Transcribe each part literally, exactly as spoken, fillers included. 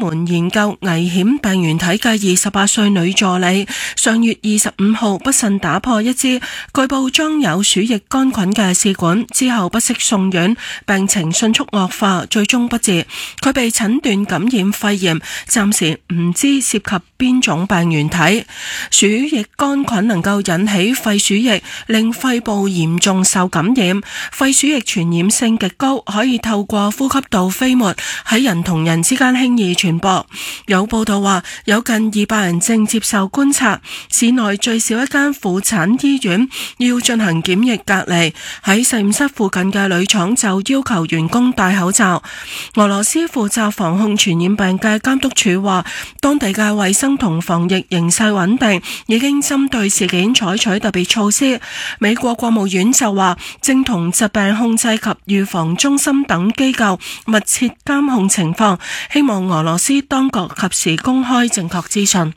門研究危險病原體嘅二十八歲女助理，上月二十五號不慎打破一支據報裝有鼠疫桿菌嘅試管，之後不適送院，病情迅速惡化，最終不治。佢被診斷感染肺炎，暫時唔知涉及邊種病原體。鼠疫桿菌能夠引起肺鼠疫，令肺部嚴重受感染。肺鼠疫傳染性極高，可以透過呼吸道飛沫喺人同人之間輕易傳播。有報道話，有近二百人正接受觀察。市內最少一間婦產醫院要進行檢疫隔離。喺實驗室附近嘅鋁廠就要求員工戴口罩。俄羅斯負責防控傳染病嘅監督署話，當地嘅衛生同防疫形勢穩定，已經針對事件採取特別措施。美國國務院就話，正同疾病控制及預防中心等機構密切監控情況，希望俄羅斯當局及時公開正確資訊。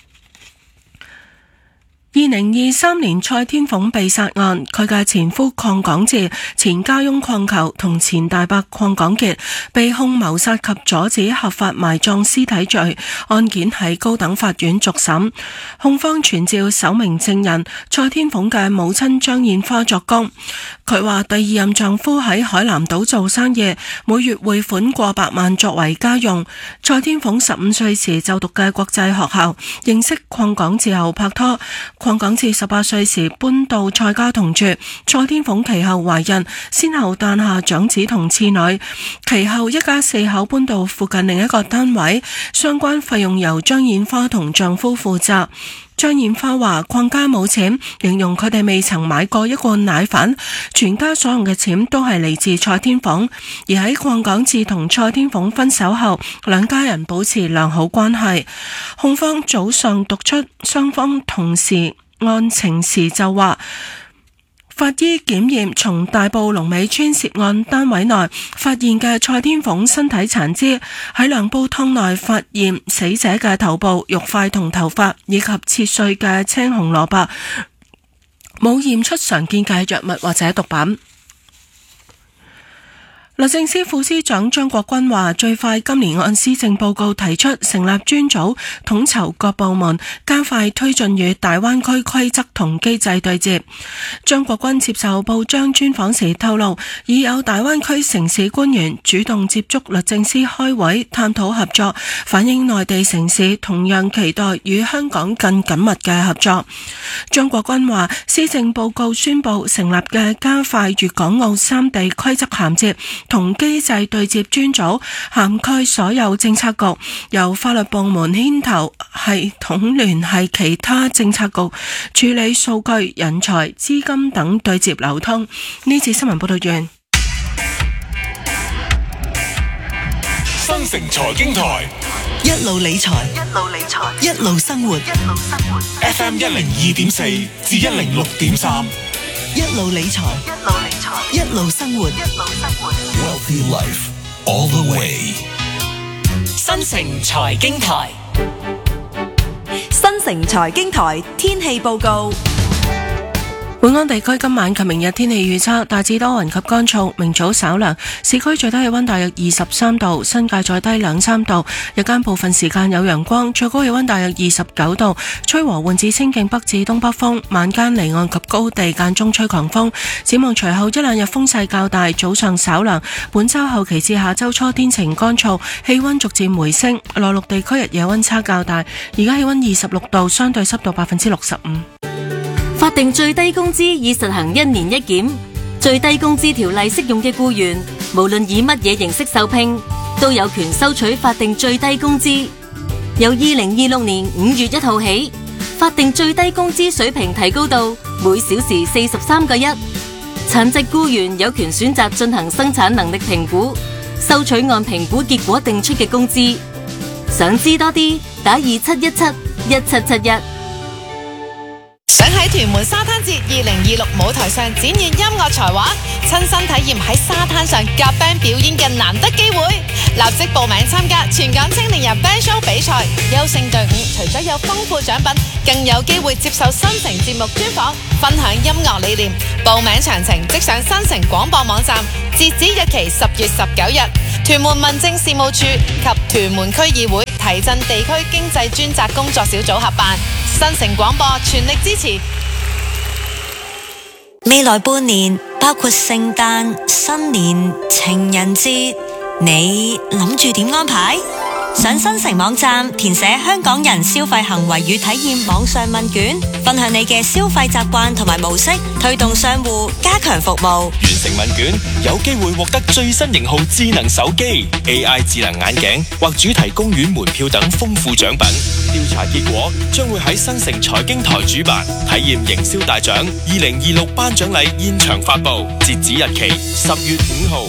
二零二三年蔡天鳳被殺案，佢嘅前夫鄺港智、前家翁鄺球同前大伯鄺港傑被控謀殺及阻止合法埋葬屍體罪，案件喺高等法院續審。控方傳召首名證人蔡天鳳嘅母親張燕花作供，佢話第二任丈夫喺海南島做生意，每月匯款過百萬作為家用。蔡天鳳十五歲時就讀嘅國際學校，認識鄺港智後拍拖。鄺港智十八歲時搬到蔡家同住，蔡天鳳其後懷孕，先後誕下長子同次女，其後一家四口搬到附近另一個單位，相關費用由張燕花同丈夫負責。張燕花話鄺家冇錢，形容佢哋未曾買過一罐奶粉，全家所用嘅錢都係嚟自蔡天鳳。而喺鄺港智同蔡天鳳分手後，兩家人保持良好關係。控方早上讀出雙方同時案情時就話，法醫檢驗從大埔龍尾村涉案單位內發現嘅蔡天鳳身體殘肢，喺兩煲湯內發現死者嘅頭部、肉塊同頭髮，以及切碎嘅青紅蘿蔔，冇驗出常見嘅藥物或者毒品。律政司副司長張國軍話，最快今年按施政報告提出成立專組，統籌各部門，加快推進與大灣區規則同機制對接。張國軍接受報章專訪時透露，已有大灣區城市官員主動接觸律政司開會探討合作，反映內地城市同樣期待與香港更緊密嘅合作。張國軍話，施政報告宣布成立嘅加快粵港澳三地規則銜接同機制對接專組，涵蓋所有政策局，由法律部門牽頭，系統聯繫其他政策局，處理數據、人才、資金等對接流通。呢次新聞報道完。 新城財經台， 一路理財，一路理財，一路生活，一路生活。 F M 一零二點四至一零六點三， 一路理財，一路理財，一路生活，一路生活。 Wealthy life all the way。 新城財經台， 新城財經台天氣報告。 本港地區今晚及明日天氣預測，大致多雲及乾燥，明早稍涼，市區最低氣溫大約二十三度，新界再低兩三度，日間部分時間有陽光，最高氣溫大約二十九度，吹和緩至清勁北至東北風，晚間離岸及高地間中吹強風。展望隨後一兩日風勢較大，早上稍涼，本週後期至下週初天晴乾燥，氣溫逐漸回升，內陸地區日夜溫差較大，而家氣溫二十六度，相對濕度百分之六十五。 法定最低工資已實行一年一檢，最低工資條例適用嘅僱員，無論以乜嘢形式受聘，都有權收取法定最低工資。由二零二六年五月一號起，法定最低工資水平提高到每小時四十三個一。殘疾僱員有權選擇進行生產能力評估，收取按評估結果定出嘅工資。想知多啲，打二七一七一七七一。 想喺屯門沙灘節二零二六舞台上展現音樂才華，親身體驗喺沙灘上夾 band 表演嘅難得機會。立即報名參加全港青年人 band show 比賽，優勝隊伍除咗有豐富獎品，更有機會接受新城節目專訪，分享音樂理念。報名詳情即上新城廣播網站，截止日期十月十九日。屯門民政事務處及屯門區議會提振地區經濟專責工作小組合辦，新城廣播全力支持。 未來半年包括聖誕、新年、情人節，你諗住點安排？上新城網站填寫香港人消費行為與體驗網上問卷，分享你嘅消費習慣同埋模式，推動商戶加強服務。 完成問卷，有機會獲得最新型號智能手機、A I 智能眼鏡或主題公園門票等豐富獎品。調查結果將會喺新城財經台主辦，體驗營銷大獎二零二六頒獎禮現場發布，截止日期十月五號。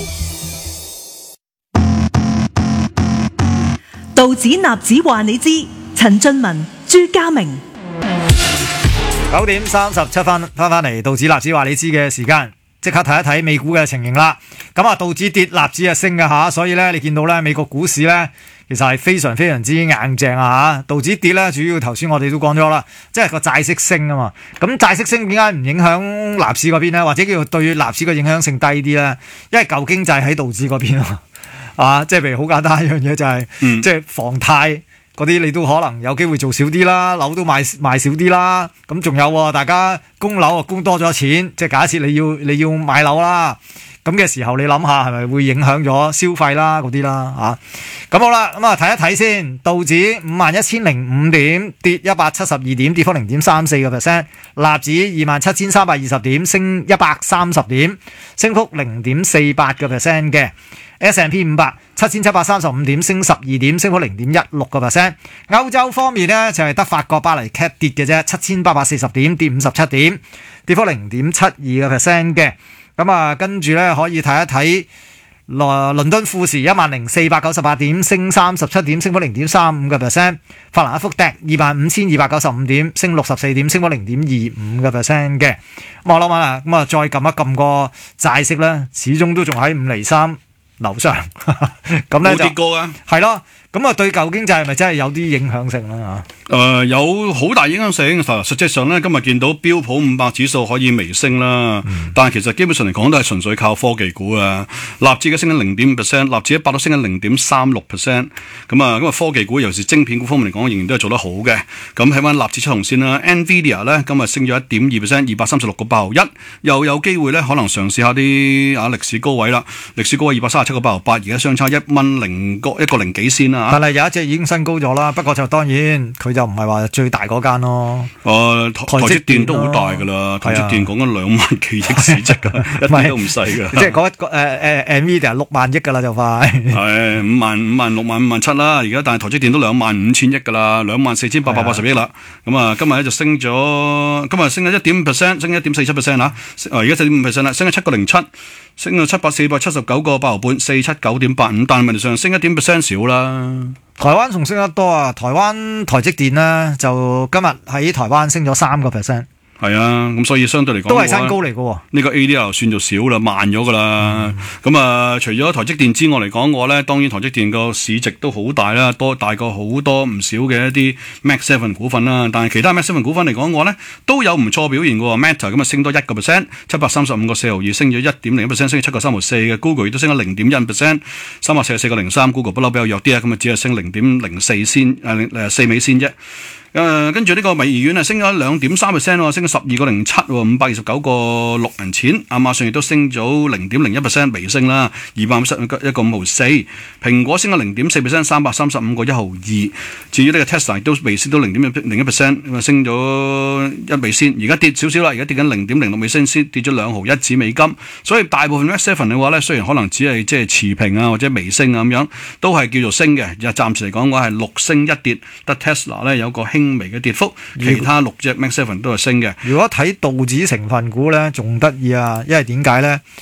道指納指話你知，陳俊文、朱家明。 九點三十七分翻返嚟，道指納指話你知嘅時間，即刻睇一睇美股嘅情形啦。咁啊，道指跌，納指係升嘅吓，所以咧你見到咧美國股市咧其實係非常非常之硬淨啊吓。道指跌咧，主要頭先我哋都講咗啦，即係個債息升啊嘛。咁債息升點解唔影響納市嗰邊咧？或者叫做對納市嘅影響性低啲咧？因為舊經濟喺道指嗰邊啊。啊，即係譬如好簡單一樣嘢就係、是，嗯、即係房貸嗰啲你都可能有機會做少啲啦，樓都賣賣少啲啦。咁仲有大家供樓啊供多咗錢，即係假設你要你要買樓啦，咁嘅時候你諗下係咪會影響咗消費啦嗰啲啦嚇。咁、啊、好啦，咁啊睇一睇先，道指五萬一千零五點，跌一百七十二點，跌幅零點三四個 percent。納指二萬七千三百二十點，升一百三十點，升幅零點四八個 percent 嘅。S and P 五百七千七百三十五點，升十二點，升幅零點一六個 percent。歐洲方面呢，就係、是、得法國巴黎 C A C 跌嘅啫，七千八百四十點，跌五十七點，跌幅零點七二個 percent 嘅。咁啊，跟住咧可以睇一睇倫倫敦富時一萬零四百九十八點，升三十七點，升幅零點三五個 percent。法蘭克福 D A X 二萬五千二百九十五點，升六十四點，升幅零點二五個 percent 嘅。咁我諗下，咁啊再撳一撳個債息咧，始終都仲喺五厘三樓上，咁咧就冇跌過啊， 係咯。咁啊，對舊經濟係咪真係有啲影響性啦？ 誒、呃，有好大影響性。實際上咧，今日見到標普五百指數可以微升啦，嗯、但係其實基本上嚟講都係純粹靠科技股啊。納指嘅升緊零點五 percent， 納指一百都升緊零點三六 percent。咁啊，咁啊，科技股尤其是晶片股方面嚟講，仍然都係做得好嘅。咁睇翻納指七紅線啦 ，Nvidia 咧今日升咗一點二 percent， 二百三十六個八毫一，又有機會咧可能嘗試下啲啊歷史高位啦。歷史高位二百三十七個八毫八，而家相差一蚊零個一個零幾先啦。 但係有一隻已經新高咗啦，不過就當然佢就唔係話最大嗰間咯。 誒、呃，台積電都好大噶啦，台積電講緊兩萬幾億市值噶，一啲都唔細噶。 即係嗰誒誒 Nvidia 六萬億噶啦就快。 係五萬五萬六萬五萬七啦，而家但係台積電都兩萬五千億噶啦，兩萬四千八百八十億啦。咁啊，今日咧就升咗，今日升咗一點五 percent， 升一點四七 percent 嚇。而家四點五 percent 啦，升咗七個零七。升到七百四百七十九個八毫半，四七九點八五，但係問題上升一點 percent 少啦。 台灣仲升得多啊！台灣台積電呢，就今日喺台灣升咗三個 percent。 係啊，咁所以相對嚟講都係新高嚟嘅。 呢個 A D R 算做少啦，慢咗噶啦。咁、嗯、啊，除咗台積電之外嚟講嘅話咧，當然台積電個市值都好大啦，多大過好多唔少嘅一啲 Mac Seven 股份啦。但係其他 Mac Seven 股份嚟講嘅話咧，都有唔錯表現嘅。Meta 咁啊升多一個 percent， 七百三十五個四毫二，升咗一點零一 percent， 升咗七個三毫四嘅。Google 亦都升咗零點一 percent， 三百四十四個零三。Google 不嬲比較弱啲啊，咁啊只係升零點零四先，誒誒四美先啫。誒、呃，跟住呢個微軟啊，升咗兩點三 percent 喎，升咗十二個零七，五百二十九個六銀錢。亞馬遜亦都升咗零點零一 percent， 微升啦，二百五十一個五毫四。蘋果升咗零點四 percent， 三百三十五個一毫二。至於呢個 Tesla 都微升到零點零一 percent， 咁啊升咗一美仙。而家跌少少啦，而家跌緊零點零六美仙，先跌咗兩毫一子美金。所以大部分 Mac Seven 嘅話咧，雖然可能只係即係持平啊或者微升啊咁樣，都係叫做升嘅。而暫時嚟講嘅話係六升一跌，得 Tesla 咧有個輕微嘅跌幅，其他六隻 Mac Seven 都係升嘅。 如果睇道指成分股咧，仲得意啊，因為點解咧？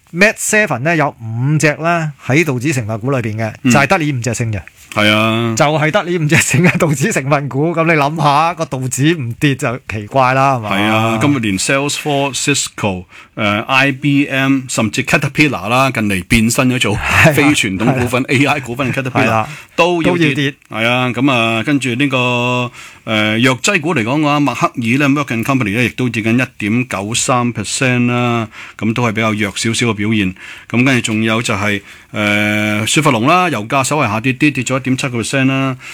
Mat Seven 咧有五隻咧喺道指成分股裏邊嘅， 嗯、 就係得呢五隻升嘅。 係啊， 就係得呢五隻升嘅道指成分股，咁你諗下個道指唔跌就奇怪啦，係嘛？ 係啊，今日連 Salesforce、Cisco、誒 I B M 甚至 Caterpillar 啦，近嚟變身咗做非傳統股份、A I 股份嘅 Caterpillar 都要跌。係啊，咁啊，跟住呢個誒藥劑股嚟講嘅話，默克爾咧 Merck and Company 咧，亦都跌緊一點九三 percent 啦，咁都係比較弱少少嘅表現。咁跟住仲有就係誒雪佛龍啦，油價稍為下跌啲，跌咗一點七個 percent 啦。